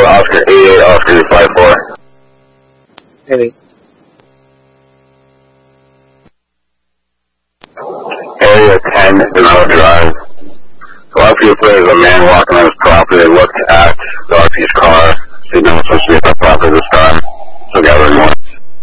Oscar 88, Oscar 54. Hey. Area 10, Denali Drive. So after you there's a man walking on his property, looked